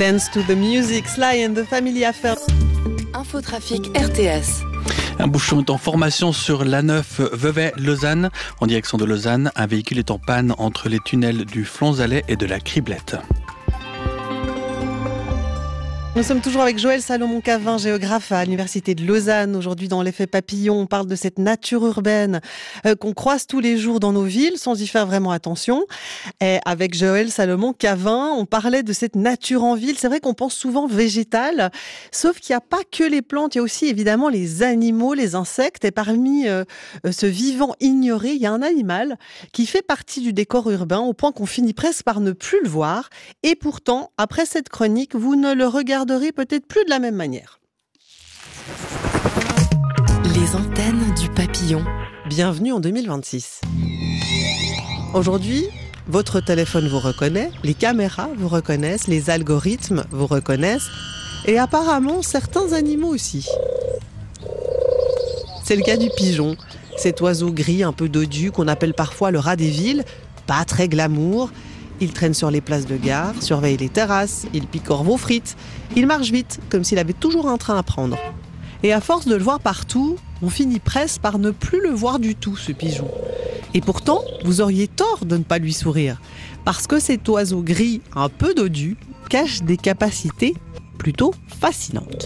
Dance to the music, Sly and the Family Affair. Infotrafic RTS. Un bouchon est en formation sur l'A9 Vevey-Lausanne. En direction de Lausanne, un véhicule est en panne entre les tunnels du Flonzalet et de la Criblette. Nous sommes toujours avec Joël Salomon-Cavin, géographe à l'Université de Lausanne. Aujourd'hui, dans l'effet papillon, on parle de cette nature urbaine qu'on croise tous les jours dans nos villes, sans y faire vraiment attention. Et avec Joël Salomon-Cavin, on parlait de cette nature en ville. C'est vrai qu'on pense souvent végétale, sauf qu'il n'y a pas que les plantes, il y a aussi évidemment les animaux, les insectes. Et parmi ce vivant ignoré, il y a un animal qui fait partie du décor urbain, au point qu'on finit presque par ne plus le voir. Et pourtant, après cette chronique, vous ne le regardez peut-être plus de la même manière. Les antennes du papillon. Bienvenue en 2026. Aujourd'hui, votre téléphone vous reconnaît, les caméras vous reconnaissent, les algorithmes vous reconnaissent et apparemment certains animaux aussi. C'est le cas du pigeon, cet oiseau gris un peu dodu qu'on appelle parfois le rat des villes, pas très glamour. Il traîne sur les places de gare, surveille les terrasses, il picore vos frites. Il marche vite, comme s'il avait toujours un train à prendre. Et à force de le voir partout, on finit presque par ne plus le voir du tout, ce pigeon. Et pourtant, vous auriez tort de ne pas lui sourire, parce que cet oiseau gris un peu dodu cache des capacités plutôt fascinantes.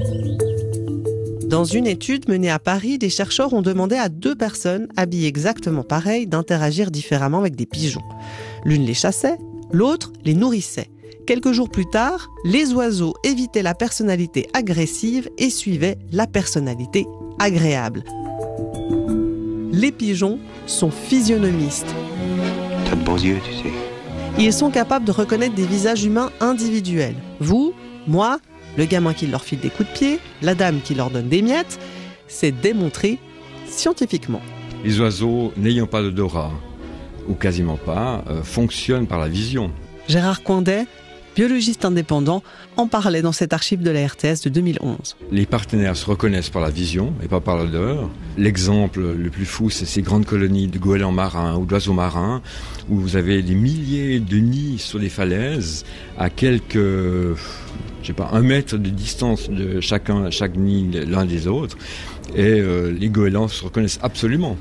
Dans une étude menée à Paris, des chercheurs ont demandé à 2 personnes habillées exactement pareil d'interagir différemment avec des pigeons. L'une les chassait, l'autre les nourrissait. Quelques jours plus tard, les oiseaux évitaient la personnalité agressive et suivaient la personnalité agréable. Les pigeons sont physionomistes. T'as de beaux yeux, tu sais. Ils sont capables de reconnaître des visages humains individuels. Vous, moi, le gamin qui leur file des coups de pied, la dame qui leur donne des miettes, c'est démontré scientifiquement. Les oiseaux n'ayant pas d'odorat, ou quasiment pas, fonctionnent par la vision. Gérard Coindet, biologiste indépendant, en parlait dans cette archive de la RTS de 2011. Les partenaires se reconnaissent par la vision et pas par l'odeur. L'exemple le plus fou, c'est ces grandes colonies de goélands marins ou d'oiseaux marins, où vous avez des milliers de nids sur les falaises, à quelques, 1 mètre de distance de chaque nid l'un des autres, et les goélands se reconnaissent absolument.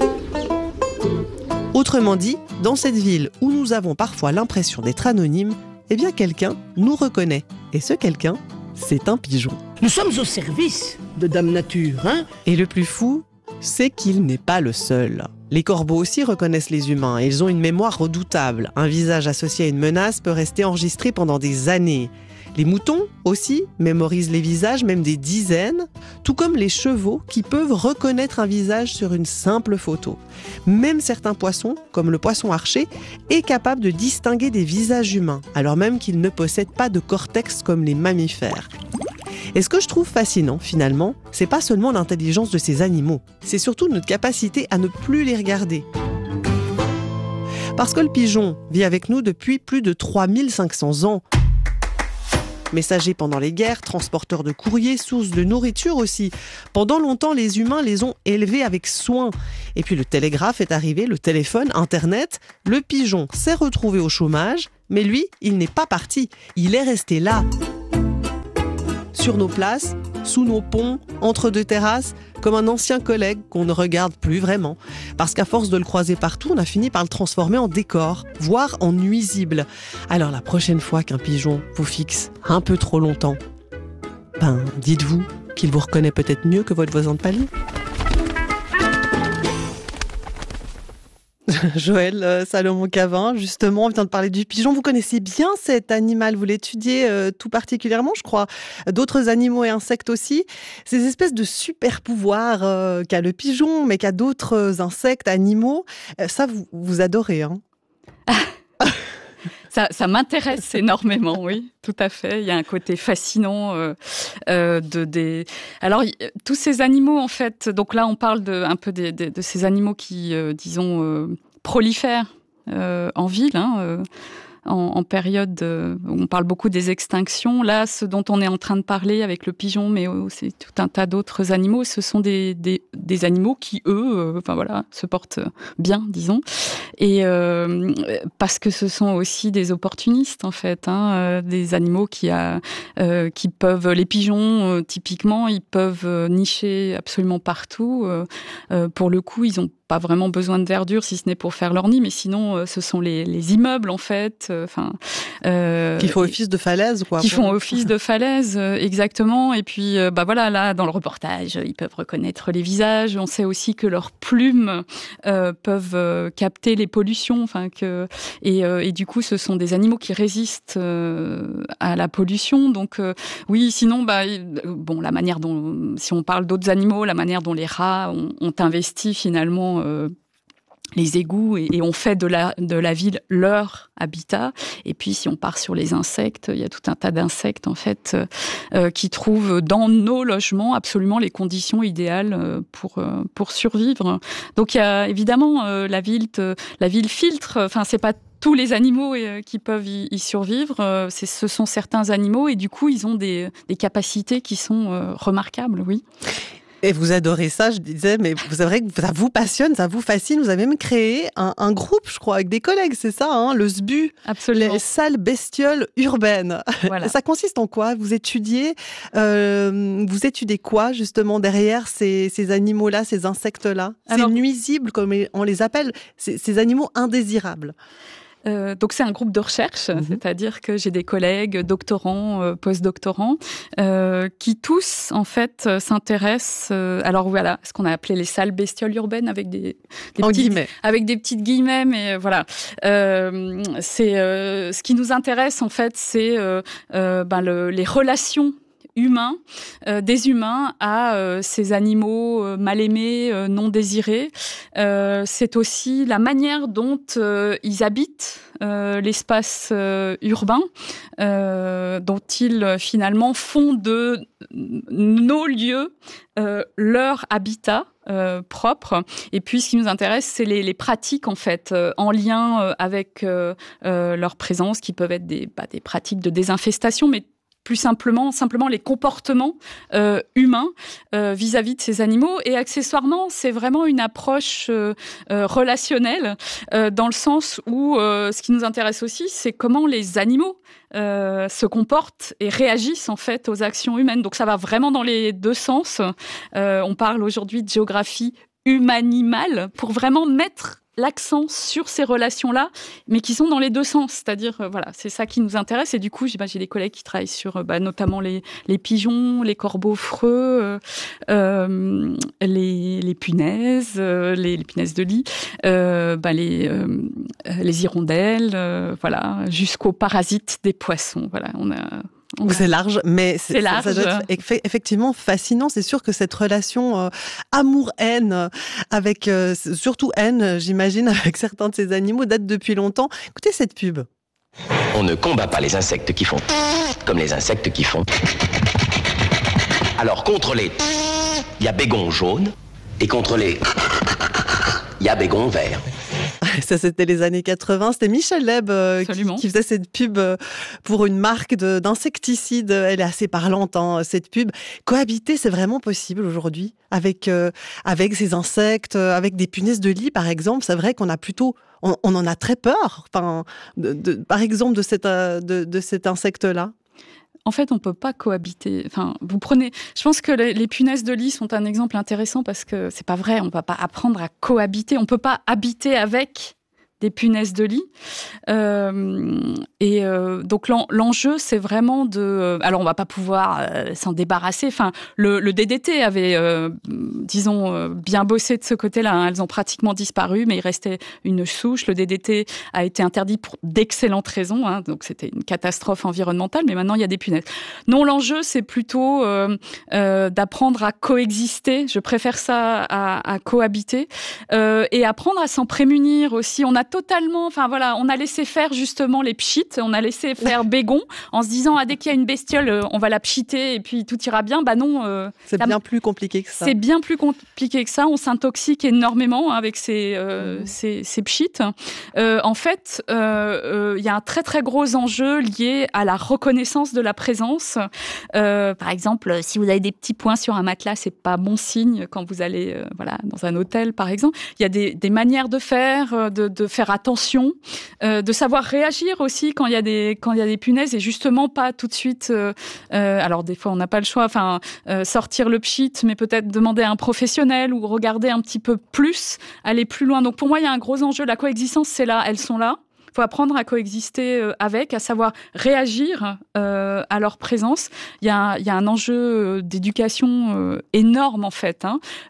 Autrement dit, dans cette ville où nous avons parfois l'impression d'être anonymes, eh bien quelqu'un nous reconnaît. Et ce quelqu'un, c'est un pigeon. Nous sommes au service de Dame Nature, hein ? Et le plus fou, c'est qu'il n'est pas le seul. Les corbeaux aussi reconnaissent les humains et ils ont une mémoire redoutable. Un visage associé à une menace peut rester enregistré pendant des années. Les moutons aussi mémorisent les visages, même des dizaines, tout comme les chevaux qui peuvent reconnaître un visage sur une simple photo. Même certains poissons, comme le poisson archer, est capable de distinguer des visages humains, alors même qu'ils ne possèdent pas de cortex comme les mammifères. Et ce que je trouve fascinant, finalement, c'est pas seulement l'intelligence de ces animaux, c'est surtout notre capacité à ne plus les regarder. Parce que le pigeon vit avec nous depuis plus de 3500 ans. Messager pendant les guerres, transporteur de courrier, source de nourriture aussi. Pendant longtemps, les humains les ont élevés avec soin. Et puis le télégraphe est arrivé, le téléphone, Internet. Le pigeon s'est retrouvé au chômage, mais lui, il n'est pas parti. Il est resté là. Sur nos places, sous nos ponts, entre 2 terrasses, comme un ancien collègue qu'on ne regarde plus vraiment. Parce qu'à force de le croiser partout, on a fini par le transformer en décor, voire en nuisible. Alors la prochaine fois qu'un pigeon vous fixe un peu trop longtemps, dites-vous qu'il vous reconnaît peut-être mieux que votre voisin de palier. Joël Salomon-Cavin, justement, on vient de parler du pigeon. Vous connaissez bien cet animal, vous l'étudiez tout particulièrement, je crois. D'autres animaux et insectes aussi. Ces espèces de super pouvoirs qu'a le pigeon, mais qu'a d'autres insectes, animaux. Ça, vous adorez, hein? Ça m'intéresse énormément, oui, tout à fait. Il y a un côté fascinant Alors, tous ces animaux, en fait, donc là, on parle un peu de ces animaux qui, disons, prolifèrent en ville, en période où on parle beaucoup des extinctions. Là, ce dont on est en train de parler avec le pigeon, mais aussi tout un tas d'autres animaux, ce sont des animaux qui, eux, se portent bien, disons. Et parce que ce sont aussi des opportunistes, en fait, des animaux qui peuvent, les pigeons, typiquement, ils peuvent nicher absolument partout. Pour le coup, ils ont pas vraiment besoin de verdure, si ce n'est pour faire leur nid, mais sinon, ce sont les immeubles, en fait. Qui font office de falaise, quoi. Qui font office de falaise, exactement. Et puis, là, dans le reportage, ils peuvent reconnaître les visages. On sait aussi que leurs plumes peuvent capter les pollutions. Et du coup, ce sont des animaux qui résistent à la pollution. Donc, oui, sinon, la manière dont, si on parle d'autres animaux, la manière dont les rats ont investi finalement les égouts et ont fait de la ville leur habitat. Et puis, si on part sur les insectes, il y a tout un tas d'insectes, en fait, qui trouvent dans nos logements absolument les conditions idéales pour survivre. Donc, il y a évidemment la ville filtre. Enfin, c'est pas tous les animaux qui peuvent y survivre. Ce sont certains animaux et du coup, ils ont des capacités qui sont remarquables, oui. Et vous adorez ça, je disais, mais c'est vrai que ça vous passionne, ça vous fascine. Vous avez même créé un groupe, je crois, avec des collègues, c'est ça, le SBU. Absolument. Les salles bestioles urbaines. Voilà. Ça consiste en quoi ? Vous étudiez quoi, justement, derrière ces animaux-là, ces insectes-là ? C'est nuisible, comme on les appelle, ces animaux indésirables. Donc c'est un groupe de recherche, c'est-à-dire que j'ai des collègues doctorants, postdoctorants, qui tous en fait s'intéressent. Alors voilà, ce qu'on a appelé les salles bestioles urbaines avec des petites guillemets, mais voilà. C'est ce qui nous intéresse en fait, c'est les relations des humains à ces animaux mal aimés, non désirés. C'est aussi la manière dont ils habitent l'espace urbain, dont ils finalement font de nos lieux leur habitat propre. Et puis, ce qui nous intéresse, c'est les pratiques, en fait, en lien avec leur présence, qui peuvent être des pratiques de désinfestation, mais plus simplement les comportements humains vis-à-vis de ces animaux. Et accessoirement, c'est vraiment une approche relationnelle, dans le sens où ce qui nous intéresse aussi, c'est comment les animaux se comportent et réagissent en fait aux actions humaines. Donc ça va vraiment dans les deux sens. On parle aujourd'hui de géographie humanimale pour vraiment mettre l'accent sur ces relations-là, mais qui sont dans les deux sens. C'est-à-dire, c'est ça qui nous intéresse. Et du coup, j'ai des collègues qui travaillent sur notamment les pigeons, les corbeaux freux, les punaises, les punaises de lit, les hirondelles, jusqu'aux parasites des poissons. Voilà, c'est large, mais c'est large. Ça doit être effectivement fascinant. C'est sûr que cette relation amour-haine, avec surtout haine, j'imagine, avec certains de ces animaux, date depuis longtemps. Écoutez cette pub. On ne combat pas les insectes qui font comme les insectes qui font. Alors contre les il y a bégon jaune et contre les il y a bégon vert. Ça, c'était les années 80. C'était Michel Leb qui faisait cette pub pour une marque d'insecticides. Elle est assez parlante, cette pub. Cohabiter, c'est vraiment possible aujourd'hui avec ces insectes, avec des punaises de lit, par exemple. C'est vrai qu'on a plutôt... On en a très peur, par exemple, de cet insecte-là. En fait, on peut pas cohabiter. Je pense que les punaises de lit sont un exemple intéressant parce que c'est pas vrai. On va pas apprendre à cohabiter. On peut pas habiter avec des punaises de lit. Donc l'enjeu, c'est vraiment de... Alors, on va pas pouvoir s'en débarrasser. Le DDT avait, bien bossé de ce côté-là. Elles ont pratiquement disparu, mais il restait une souche. Le DDT a été interdit pour d'excellentes raisons. Donc, c'était une catastrophe environnementale, mais maintenant, il y a des punaises. Non, l'enjeu, c'est plutôt d'apprendre à coexister. Je préfère ça à cohabiter. Et apprendre à s'en prémunir aussi. On a totalement, enfin voilà, on a laissé faire justement les pchites, on a laissé faire bégon en se disant dès qu'il y a une bestiole, on va la pchiter et puis tout ira bien. Bah non. C'est bien plus compliqué que ça. C'est bien plus compliqué que ça. On s'intoxique énormément avec ces pchites. En fait, il y a un très très gros enjeu lié à la reconnaissance de la présence. Par exemple, si vous avez des petits points sur un matelas, c'est pas bon signe quand vous allez dans un hôtel, par exemple. Il y a des manières de faire, de faire attention, de savoir réagir aussi quand il y a des punaises et justement pas tout de suite. Alors des fois on n'a pas le choix. Sortir le pchit, mais peut-être demander à un professionnel ou regarder un petit peu plus, aller plus loin. Donc pour moi, il y a un gros enjeu. La coexistence, c'est là, elles sont là. Il faut apprendre à coexister avec, à savoir réagir à leur présence. Il y a un enjeu d'éducation énorme en fait.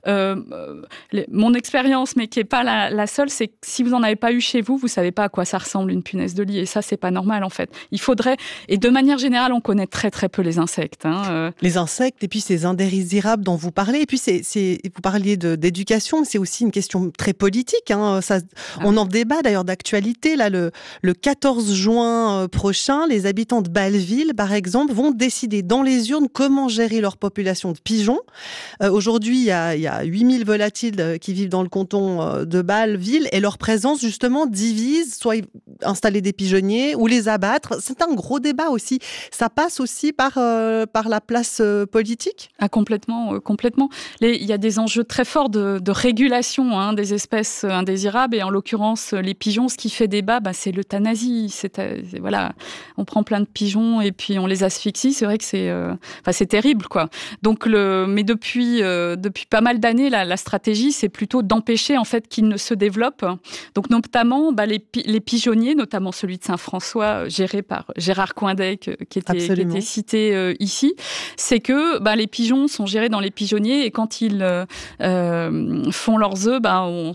Mon expérience, mais qui n'est pas la seule, c'est que si vous n'en avez pas eu chez vous, vous ne savez pas à quoi ça ressemble une punaise de lit. Et ça, c'est pas normal en fait. Il faudrait, et de manière générale, on connaît très très peu les insectes. Les insectes et puis ces indésirables dont vous parlez. Et puis vous parliez d'éducation, mais c'est aussi une question très politique. On en débat d'ailleurs d'actualité là. Le 14 juin prochain, les habitants de Bâle-Ville, par exemple, vont décider dans les urnes comment gérer leur population de pigeons. Aujourd'hui, il y a 8000 volatiles qui vivent dans le canton de Bâle-Ville et leur présence, justement, divise, soit installer des pigeonniers ou les abattre. C'est un gros débat aussi. Ça passe aussi par la place politique ? Complètement. Il y a des enjeux très forts de régulation des espèces indésirables et en l'occurrence, les pigeons, ce qui fait débat, c'est l'euthanasie. On prend plein de pigeons et puis on les asphyxie. C'est vrai que c'est terrible, quoi. Donc mais depuis pas mal d'années, la stratégie, c'est plutôt d'empêcher en fait qu'ils ne se développent. Donc notamment les pigeonniers, notamment celui de Saint-François, géré par Gérard Coindet, qui était cité ici. C'est que les pigeons sont gérés dans les pigeonniers et quand ils font leurs œufs,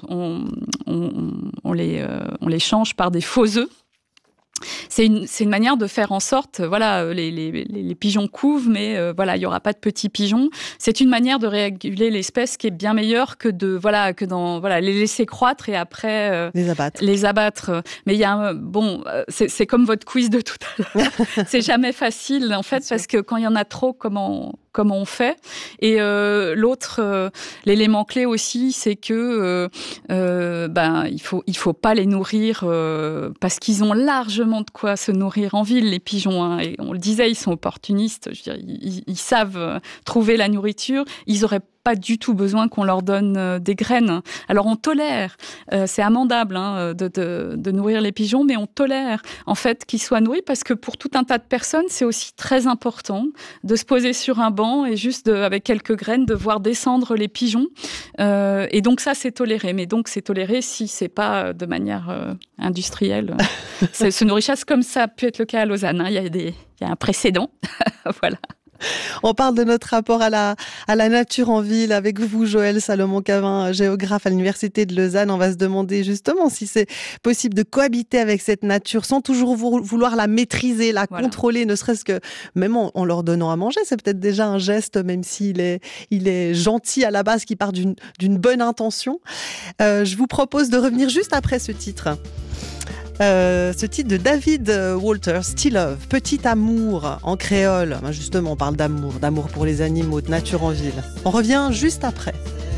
on les change par des faux œufs. C'est une manière de faire en sorte, les pigeons couvent, mais il y aura pas de petits pigeons. C'est une manière de réguler l'espèce qui est bien meilleure que les laisser croître et après les abattre. Mais il y a c'est comme votre quiz de tout à l'heure. C'est jamais facile en fait parce que quand il y en a trop, comment on fait. Et l'élément clé aussi, c'est que il faut pas les nourrir parce qu'ils ont largement de quoi se nourrir en ville, les pigeons. Et on le disait, ils sont opportunistes. Je veux dire, ils savent trouver la nourriture. Ils auraient pas du tout besoin qu'on leur donne des graines. Alors on tolère, c'est amendable de nourrir les pigeons, mais on tolère en fait qu'ils soient nourris parce que pour tout un tas de personnes, c'est aussi très important de se poser sur un banc et juste avec quelques graines de voir descendre les pigeons. Et donc ça, c'est toléré. Mais donc c'est toléré si c'est pas de manière industrielle. Ça se nourrissent comme ça a pu être le cas à Lausanne. Il y a un précédent. Voilà. On parle de notre rapport à la nature en ville avec vous, Joëlle Salomon-Cavin, géographe à l'Université de Lausanne. On va se demander justement si c'est possible de cohabiter avec cette nature sans toujours vouloir la maîtriser, la contrôler, ne serait-ce que même en leur donnant à manger. C'est peut-être déjà un geste, même s'il est gentil à la base, qui part d'une bonne intention. Je vous propose de revenir juste après ce titre. Ce titre de David Walters, Still Love, Petit amour en créole. Justement, on parle d'amour pour les animaux, de nature en ville. On revient juste après.